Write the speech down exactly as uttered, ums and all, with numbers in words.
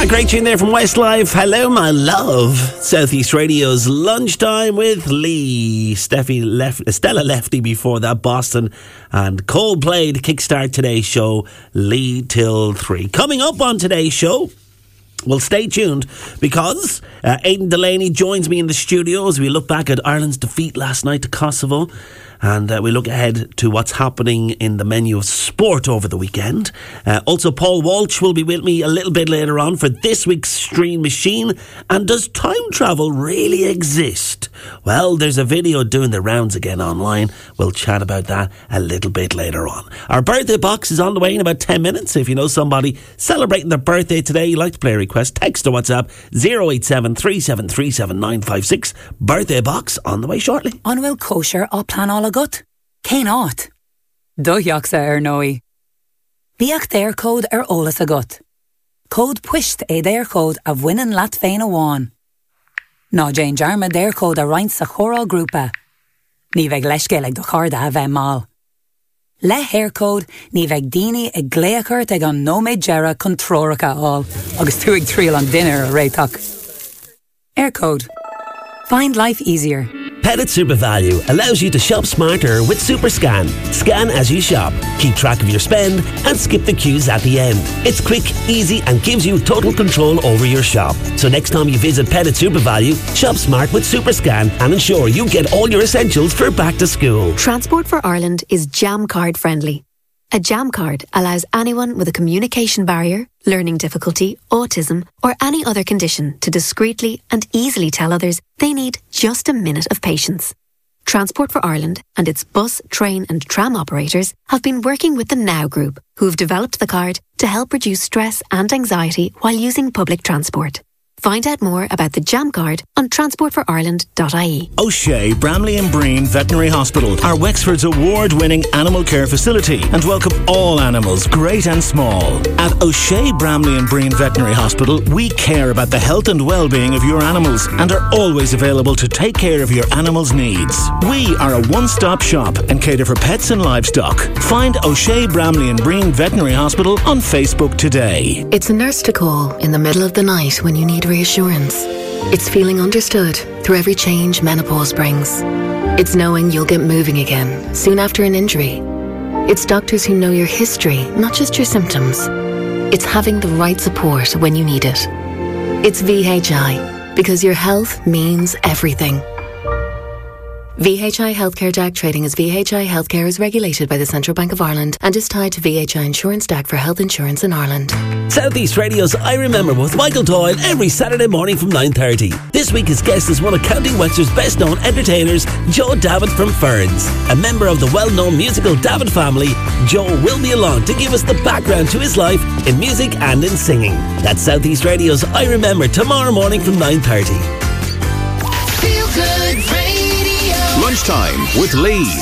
great tune there from Westlife. Hello, my love. Southeast Radio's Lunchtime with Lee. Steffi left, Stella Lefty before that, Boston. And Coldplay to kickstart today's show, Lee till three. Coming up on today's show, well, stay tuned because uh, Aidan Delaney joins me in the studio as we look back at Ireland's defeat last night to Kosovo. And uh, we look ahead to what's happening in the menu of sport over the weekend. Uh, also, Paul Walsh will be with me a little bit later on for this week's Stream Machine. And does time travel really exist? Well, there's a video doing the rounds again online. We'll chat about that a little bit later on. Our birthday box is on the way in about ten minutes. If you know somebody celebrating their birthday today, you'd like to play a request, text or WhatsApp zero eight seven three seven three seven nine five six. Birthday box on the way shortly. Onwil kosher or plan all gut. Cé náit. Dóideachsa ar nói. Bíoch déir cód ar ólas agat. Cód puist é déir cód a bhainean leat féin amháin. Ná Jane Jarma déir cód a roint sa chóráil grúpa. Ní bheith leiscéil ag do charda a bheith mal. Le hair cód ní bheith daoine ag gléachart ag an nóméid gera chun tróracha áil agus tú ag tríal an dinner a réitach. Air code. Find life easier. Pettit Super Value allows you to shop smarter with SuperScan. Scan as you shop, keep track of your spend, and skip the queues at the end. It's quick, easy, and gives you total control over your shop. So next time you visit Pettit Super Value, shop smart with SuperScan and ensure you get all your essentials for back to school. Transport for Ireland is Jam Card friendly. A Jam Card allows anyone with a communication barrier, learning difficulty, autism, or any other condition to discreetly and easily tell others they need just a minute of patience. Transport for Ireland and its bus, train and tram operators have been working with the Now Group, who have developed the card to help reduce stress and anxiety while using public transport. Find out more about the Jam Card on transport for ireland dot I E. O'Shea, Bramley and Breen Veterinary Hospital are Wexford's award-winning animal care facility and welcome all animals, great and small. At O'Shea, Bramley and Breen Veterinary Hospital, we care about the health and well-being of your animals and are always available to take care of your animals' needs. We are a one-stop shop and cater for pets and livestock. Find O'Shea, Bramley and Breen Veterinary Hospital on Facebook today. It's a nurse to call in the middle of the night when you need reassurance. It's feeling understood through every change menopause brings. It's knowing you'll get moving again soon after an injury. It's doctors who know your history, not just your symptoms. It's having the right support when you need it. It's V H I, because your health means everything. V H I Healthcare D A C trading as V H I Healthcare is regulated by the Central Bank of Ireland and is tied to V H I Insurance D A C for health insurance in Ireland. Southeast Radio's I Remember with Michael Doyle every Saturday morning from nine thirty. This week his guest is one of County Wexford's best known entertainers, Joe Davitt from Ferns. A member of the well-known musical Davitt family, Joe will be along to give us the background to his life in music and in singing. That's Southeast Radio's I Remember tomorrow morning from nine thirty. Feel Good Radio. Lunchtime with Lee.